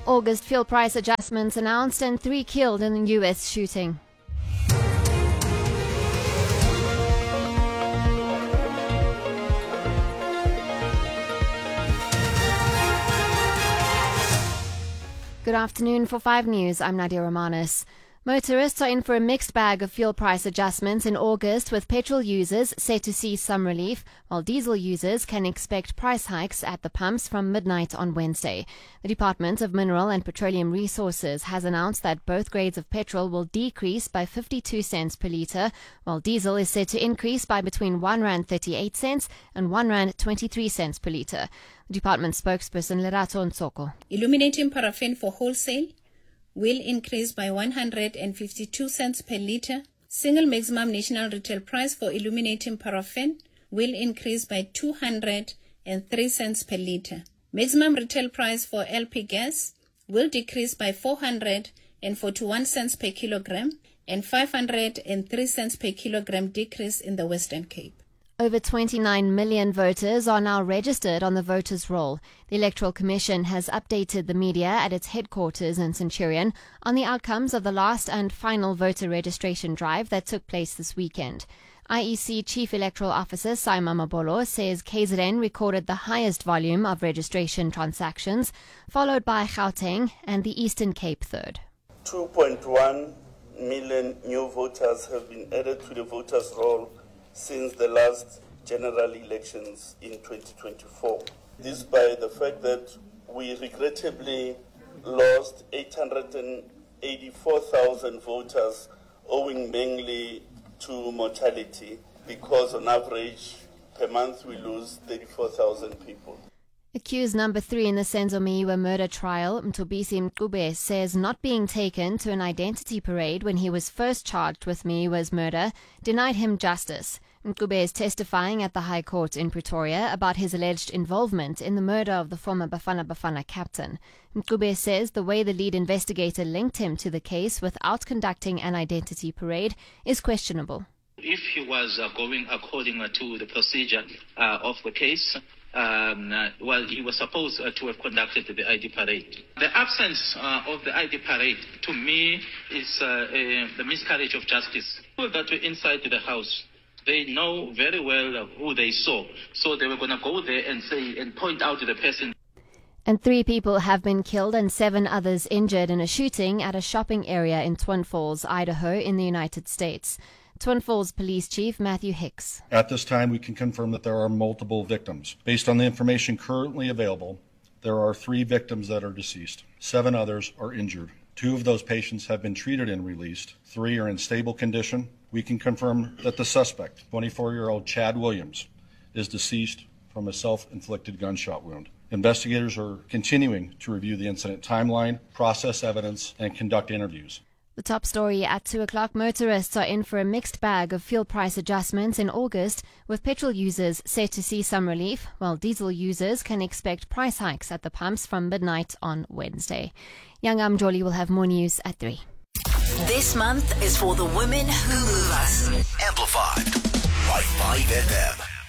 August fuel price adjustments announced and 3 killed in the U.S. shooting. Good afternoon. For 5 News, I'm Nadia Romanis. Motorists are in for a mixed bag of fuel price adjustments in August, with petrol users set to see some relief, while diesel users can expect price hikes at the pumps from midnight on Wednesday. The Department of Mineral and Petroleum Resources has announced that both grades of petrol will decrease by 52 cents per litre, while diesel is set to increase by between R1.38 and R1.23 per litre. The department spokesperson Lerato Ntsoko. Illuminating paraffin for wholesale will increase by 152 cents per litre. Single maximum national retail price for illuminating paraffin will increase by 203 cents per litre. Maximum retail price for LP gas will decrease by 441 cents per kilogram and 503 cents per kilogram decrease in the Western Cape. Over 29 million voters are now registered on the voters' roll. The Electoral Commission has updated the media at its headquarters in Centurion on the outcomes of the last and final voter registration drive that took place this weekend. IEC Chief Electoral Officer Saima Mabolo says KZN recorded the highest volume of registration transactions, followed by Gauteng and the Eastern Cape third. 2.1 million new voters have been added to the voters' roll since the last general elections in 2024. This by the fact that we regrettably lost 884,000 voters, owing mainly to mortality, because on average per month we lose 34,000 people. Accused number 3 in the Senzo Meyiwa murder trial, Mthobisi Mncube, says not being taken to an identity parade when he was first charged with Meyiwa's murder denied him justice. Mncube is testifying at the High Court in Pretoria about his alleged involvement in the murder of the former Bafana Bafana captain. Mncube says the way the lead investigator linked him to the case without conducting an identity parade is questionable. If he was going according to the procedure of the case, he was supposed to have conducted the ID parade. The absence of the ID parade, to me, is the miscarriage of justice. People that were inside the house, they know very well who they saw, so they were going to go there and say and point out to the person. And 3 people have been killed and 7 others injured in a shooting at a shopping area in Twin Falls, Idaho, in the United States. Twin Falls Police Chief Matthew Hicks. At this time, we can confirm that there are multiple victims. Based on the information currently available, there are 3 victims that are deceased. 7 others are injured. 2 of those patients have been treated and released. 3 are in stable condition. We can confirm that the suspect, 24-year-old Chad Williams, is deceased from a self-inflicted gunshot wound. Investigators are continuing to review the incident timeline, process evidence, and conduct interviews. The top story at 2 o'clock, motorists are in for a mixed bag of fuel price adjustments in August, with petrol users set to see some relief, while diesel users can expect price hikes at the pumps from midnight on Wednesday. Young Amjoli will have more news at 3. This month is for the women who move us. Amplified by 5FM.